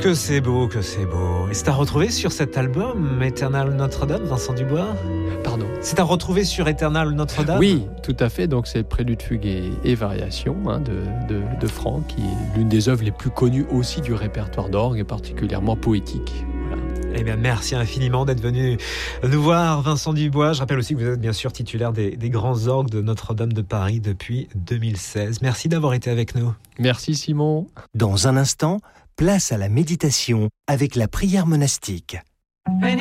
Que c'est beau, que c'est beau. Et c'est à retrouver sur cet album, Éternel Notre-Dame, Vincent Dubois? Pardon. C'est à retrouver sur Éternel Notre-Dame? Oui, tout à fait. Donc c'est Prélude, Fugue et Variations de Franck, qui est l'une des œuvres les plus connues aussi du répertoire d'orgue, et particulièrement poétique. Voilà. Eh bien, merci infiniment d'être venu nous voir, Vincent Dubois. Je rappelle aussi que vous êtes bien sûr titulaire des grands orgues de Notre-Dame de Paris depuis 2016. Merci d'avoir été avec nous. Merci Simon. Dans un instant, place à la méditation avec la prière monastique.